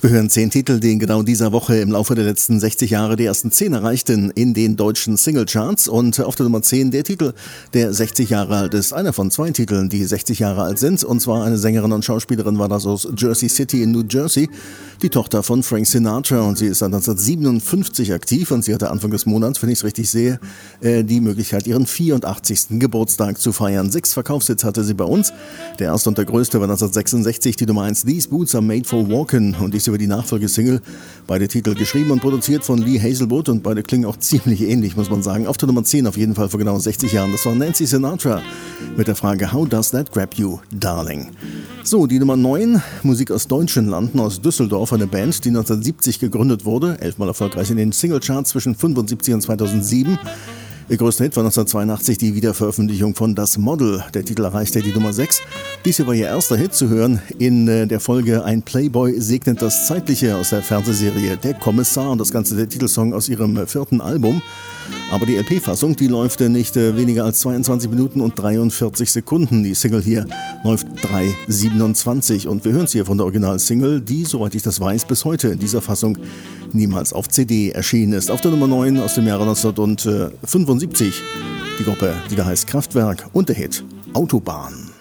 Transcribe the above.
Wir hören 10 Titel, die in genau dieser Woche im Laufe der letzten 60 Jahre die ersten 10 erreichten in den deutschen Singlecharts. Und auf der Nummer 10 der Titel, der 60 Jahre alt ist. Einer von 2 Titeln, die 60 Jahre alt sind. Und zwar eine Sängerin und Schauspielerin war das aus Jersey City in New Jersey. Die Tochter von Frank Sinatra. Und sie ist seit 1957 aktiv. Und sie hatte Anfang des Monats, wenn ich es richtig sehe, die Möglichkeit, ihren 84. Geburtstag zu feiern. 6 Verkaufshits hatte sie bei uns. Der erste und der größte war 1966 die Nummer 1 These Boots Are Made for Walking. Und dies über die Nachfolgesingle. Beide Titel geschrieben und produziert von Lee Hazelwood und beide klingen auch ziemlich ähnlich, muss man sagen. Auf der Nummer 10 auf jeden Fall vor genau 60 Jahren. Das war Nancy Sinatra mit der Frage How does that grab you, darling? So, die Nummer 9, Musik aus deutschen Landen, aus Düsseldorf, eine Band, die 1970 gegründet wurde, 11-mal erfolgreich in den Singlecharts zwischen 1975 und 2007. Ihr größter Hit war 1982 die Wiederveröffentlichung von Das Model. Der Titel erreichte die Nummer 6. Dies hier war ihr erster Hit zu hören in der Folge Ein Playboy segnet das Zeitliche aus der Fernsehserie Der Kommissar. Und das Ganze der Titelsong aus ihrem 4. Album. Aber die LP-Fassung, die läuft nicht weniger als 22 Minuten und 43 Sekunden. Die Single hier läuft 3,27. Und wir hören sie hier von der Original-Single, die, soweit ich das weiß, bis heute in dieser Fassung niemals auf CD erschienen ist. Auf der Nummer 9 aus dem Jahre 1975 die Gruppe, die da heißt Kraftwerk und der Hit Autobahn.